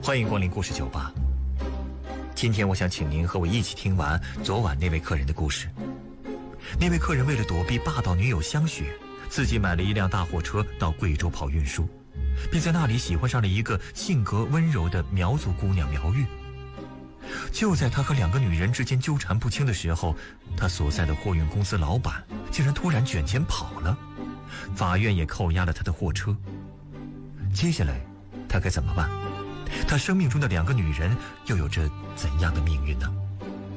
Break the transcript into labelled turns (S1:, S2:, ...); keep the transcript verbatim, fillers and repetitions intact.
S1: 欢迎光临故事酒吧。今天我想请您和我一起听完昨晚那位客人的故事。那位客人为了躲避霸道女友香雪，自己买了一辆大货车到贵州跑运输，并在那里喜欢上了一个性格温柔的苗族姑娘苗玉。就在他和两个女人之间纠缠不清的时候，他所在的货运公司老板竟然突然卷钱跑了，法院也扣押了他的货车。接下来他该怎么办？他生命中的两个女人又有着怎样的命运呢？